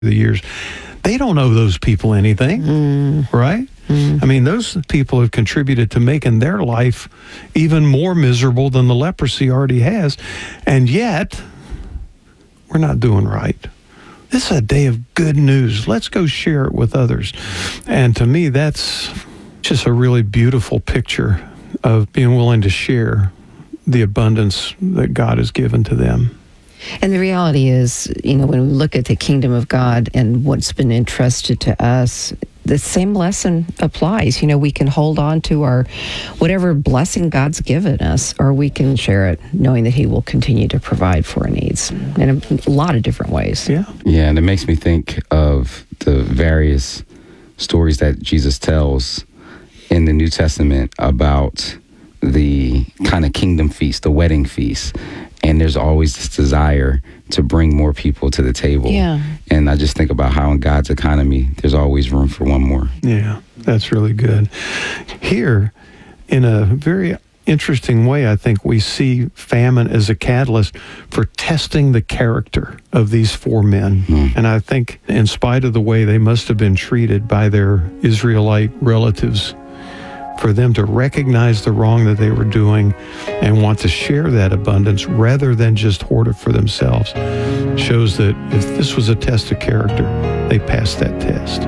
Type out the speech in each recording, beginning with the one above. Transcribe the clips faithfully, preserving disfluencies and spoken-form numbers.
the years, they don't owe those people anything, mm. right? Mm. I mean, those people have contributed to making their life even more miserable than the leprosy already has, and yet we're not doing right. This is a day of good news. Let's go share it with others. And to me, that's just a really beautiful picture of being willing to share the abundance that God has given to them. And the reality is, you know, when we look at the kingdom of God and what's been entrusted to us, the same lesson applies. You know, we can hold on to our whatever blessing God's given us, or we can share it knowing that He will continue to provide for our needs in a, a lot of different ways. Yeah. Yeah, and it makes me think of the various stories that Jesus tells in the New Testament about the kind of kingdom feast, the wedding feast. And there's always this desire to bring more people to the table. Yeah. And I just think about how in God's economy, there's always room for one more. Yeah, that's really good. Here, in a very interesting way, I think we see famine as a catalyst for testing the character of these four men. Mm. And I think in spite of the way they must have been treated by their Israelite relatives, for them to recognize the wrong that they were doing and want to share that abundance rather than just hoard it for themselves shows that if this was a test of character, they passed that test.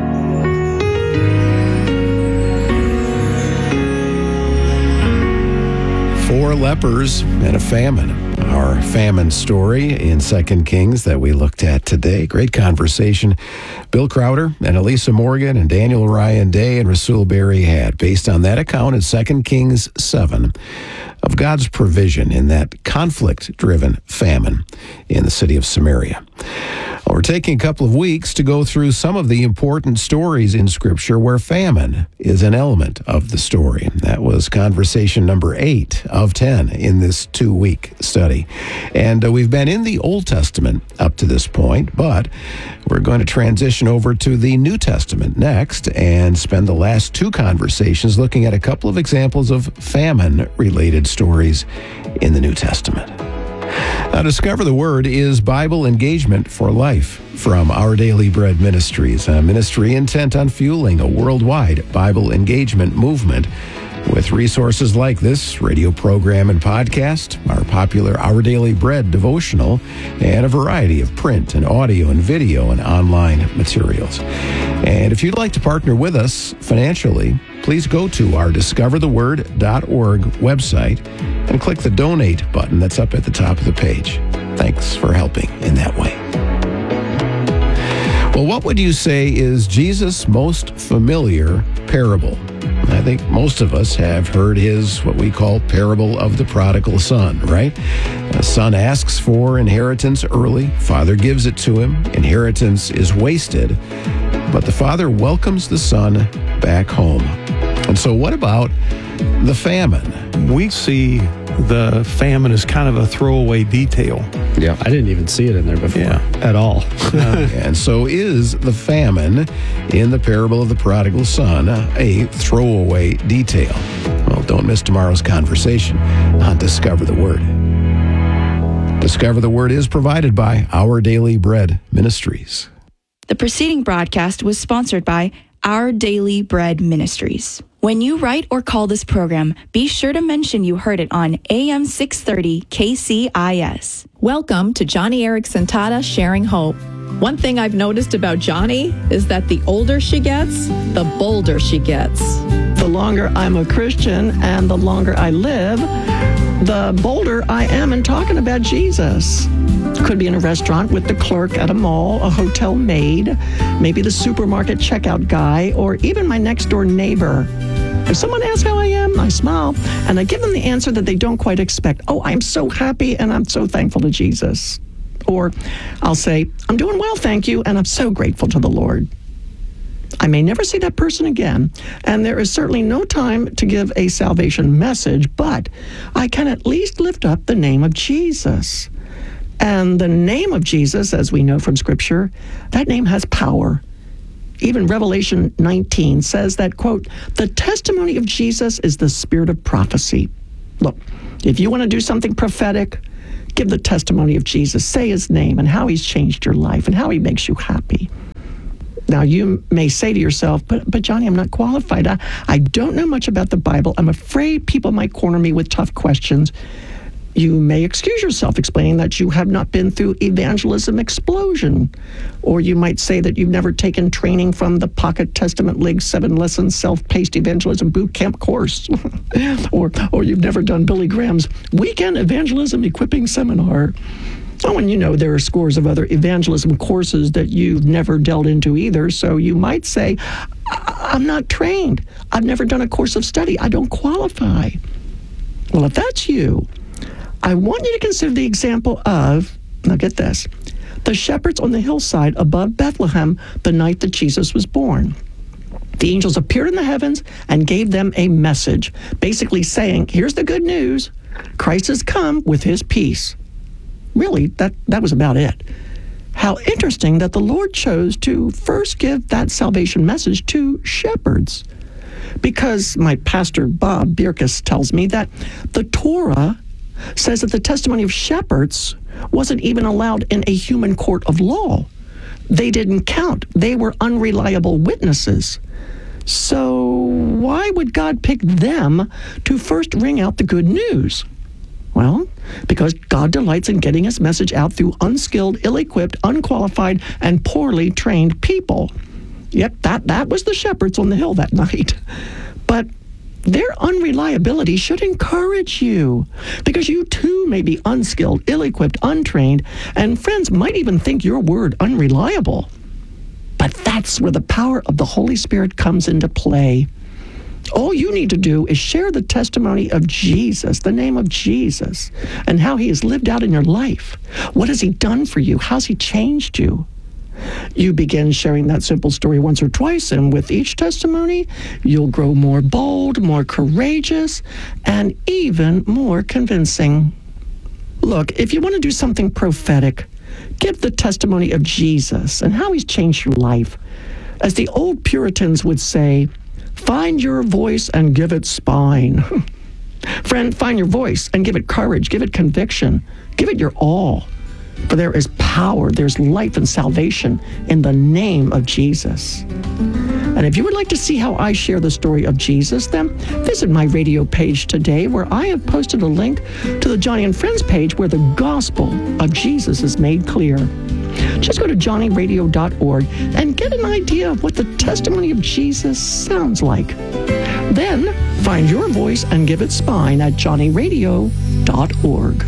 Four lepers and a famine. Our famine story in Second Kings that we looked at today. Great conversation Bill Crowder and Elisa Morgan and Daniel Ryan Day and Rasul Berry had based on that account in Second Kings seven of God's provision in that conflict-driven famine in the city of Samaria. Well, we're taking a couple of weeks to go through some of the important stories in Scripture where famine is an element of the story. That was conversation number eight of ten in this two-week study. And uh, we've been in the Old Testament up to this point, but we're going to transition over to the New Testament next and spend the last two conversations looking at a couple of examples of famine-related stories in the New Testament. Now, Discover the Word is Bible engagement for life from Our Daily Bread Ministries, a ministry intent on fueling a worldwide Bible engagement movement with resources like this radio program and podcast, our popular Our Daily Bread devotional, and a variety of print and audio and video and online materials. And if you'd like to partner with us financially, please go to our discover the word dot org website and click the donate button that's up at the top of the page. Thanks for helping in that way. Well, what would you say is Jesus' most familiar parable? I think most of us have heard his, what we call, parable of the prodigal son, right? A son asks for inheritance early. Father gives it to him. Inheritance is wasted. But the father welcomes the son back home. And so what about the famine? We see the famine as kind of a throwaway detail. Yeah, I didn't even see it in there before yeah. at all. uh, and so is the famine in the parable of the prodigal son a throwaway detail? Well, don't miss tomorrow's conversation on Discover the Word. Discover the Word is provided by Our Daily Bread Ministries. The preceding broadcast was sponsored by Our Daily Bread Ministries. When you write or call this program, be sure to mention you heard it on A M six thirty K C I S. Welcome to Johnny Erickson Tata Sharing Hope. One thing I've noticed about Johnny is that the older she gets, the bolder she gets. The longer I'm a Christian and the longer I live, the bolder I am in talking about Jesus. Could be in a restaurant with the clerk at a mall, a hotel maid, maybe the supermarket checkout guy, or even my next door neighbor. If someone asks how I am, I smile, and I give them the answer that they don't quite expect. Oh, I'm so happy, and I'm so thankful to Jesus. Or I'll say, I'm doing well, thank you, and I'm so grateful to the Lord. I may never see that person again, and there is certainly no time to give a salvation message, but I can at least lift up the name of Jesus. And the name of Jesus, as we know from Scripture, that name has power. Even Revelation nineteen says that, quote, the testimony of Jesus is the spirit of prophecy. Look, if you want to do something prophetic, give the testimony of Jesus. Say his name and how he's changed your life and how he makes you happy. Now, you may say to yourself, but, but Johnny, I'm not qualified. I, I don't know much about the Bible. I'm afraid people might corner me with tough questions. You may excuse yourself, explaining that you have not been through Evangelism Explosion. Or you might say that you've never taken training from the Pocket Testament League seven-lesson self-paced evangelism boot camp course. or, or you've never done Billy Graham's Weekend Evangelism Equipping Seminar. Oh, and you know, there are scores of other evangelism courses that you've never delved into either. So you might say, I'm not trained. I've never done a course of study. I don't qualify. Well, if that's you, I want you to consider the example of, now get this, the shepherds on the hillside above Bethlehem the night that Jesus was born. The angels appeared in the heavens and gave them a message, basically saying, here's the good news. Christ has come with his peace. Really, that, that was about it. How interesting that the Lord chose to first give that salvation message to shepherds. Because my pastor, Bob Bierkus, tells me that the Torah says that the testimony of shepherds wasn't even allowed in a human court of law. They didn't count. They were unreliable witnesses. So why would God pick them to first ring out the good news? Well, because God delights in getting his message out through unskilled, ill-equipped, unqualified, and poorly trained people. Yep, that, that was the shepherds on the hill that night. But their unreliability should encourage you, because you too may be unskilled, ill-equipped, untrained, and friends might even think your word unreliable. But that's where the power of the Holy Spirit comes into play. All you need to do is share the testimony of Jesus, the name of Jesus, and how he has lived out in your life. What has he done for you? How's he changed you? You begin sharing that simple story once or twice, and with each testimony, you'll grow more bold, more courageous, and even more convincing. Look, if you want to do something prophetic, give the testimony of Jesus and how he's changed your life. As the old Puritans would say, find your voice and give it spine. Friend, find your voice and give it courage, give it conviction, give it your all. For there is power, there's life and salvation in the name of Jesus. And if you would like to see how I share the story of Jesus, then visit my radio page today, where I have posted a link to the Johnny and Friends page where the gospel of Jesus is made clear. Just go to johnny radio dot org and get an idea of what the testimony of Jesus sounds like. Then find your voice and give it spine at johnny radio dot org.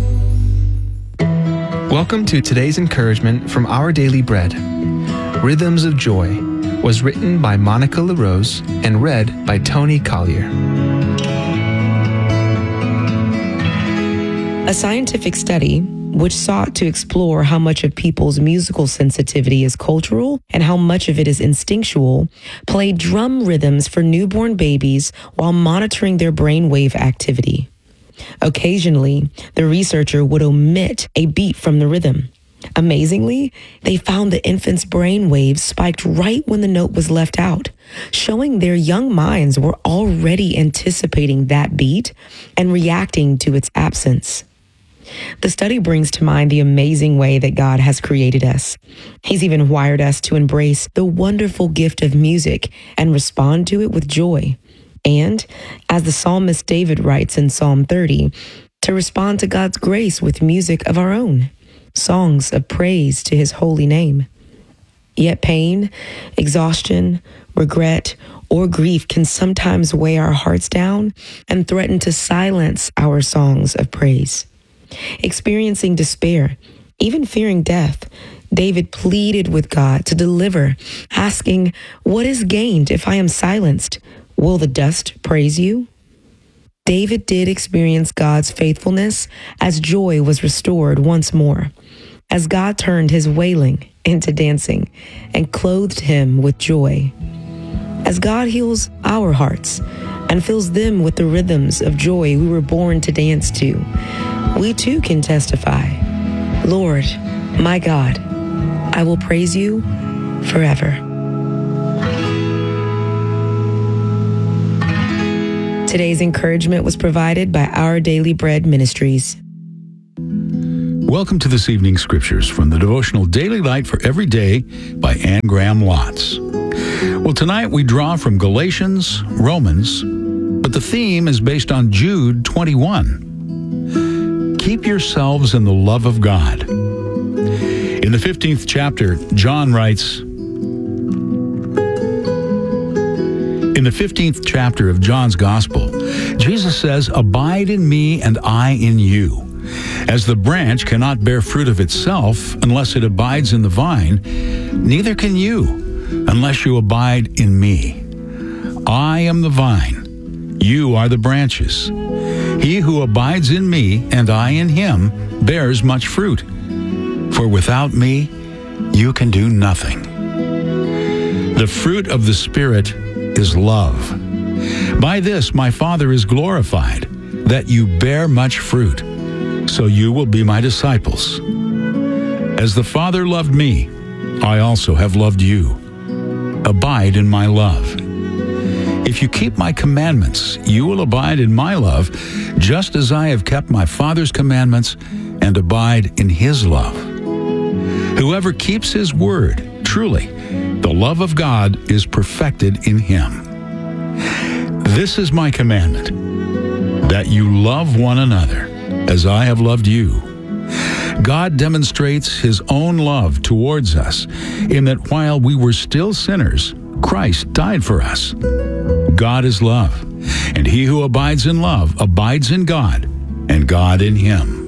Welcome to today's encouragement from Our Daily Bread. Rhythms of Joy was written by Monica LaRose and read by Tony Collier. A scientific study which sought to explore how much of people's musical sensitivity is cultural and how much of it is instinctual, played drum rhythms for newborn babies while monitoring their brainwave activity. Occasionally, the researcher would omit a beat from the rhythm. Amazingly, they found the infant's brain waves spiked right when the note was left out, showing their young minds were already anticipating that beat and reacting to its absence. The study brings to mind the amazing way that God has created us. He's even wired us to embrace the wonderful gift of music and respond to it with joy. And, as the psalmist David writes in Psalm thirty, to respond to God's grace with music of our own, songs of praise to his holy name. Yet pain, exhaustion, regret, or grief can sometimes weigh our hearts down and threaten to silence our songs of praise. Experiencing despair, even fearing death, David pleaded with God to deliver, asking, "What is gained if I am silenced? Will the dust praise you?" David did experience God's faithfulness as joy was restored once more, as God turned his wailing into dancing and clothed him with joy. As God heals our hearts and fills them with the rhythms of joy we were born to dance to, we too can testify, "Lord, my God, I will praise you forever." Today's encouragement was provided by Our Daily Bread Ministries. Welcome to this evening's scriptures from the devotional Daily Light for Every Day by Anne Graham Lotz. Well, tonight we draw from Galatians, Romans, but the theme is based on Jude twenty-one. Keep yourselves in the love of God. In the fifteenth chapter, John writes, In the fifteenth chapter of John's Gospel, Jesus says, Abide in me and I in you. As the branch cannot bear fruit of itself unless it abides in the vine, neither can you unless you abide in me. I am the vine, you are the branches. He who abides in me and I in him bears much fruit. For without me, you can do nothing. The fruit of the Spirit is love. By this my Father is glorified, that you bear much fruit, so you will be my disciples. As the Father loved me, I also have loved you. Abide in my love. If you keep my commandments, you will abide in my love, just as I have kept my Father's commandments and abide in his love. Whoever keeps his word, truly, the love of God is perfected in him. This is my commandment, that you love one another as I have loved you. God demonstrates his own love towards us in that while we were still sinners, Christ died for us. God is love, and he who abides in love abides in God, and God in him.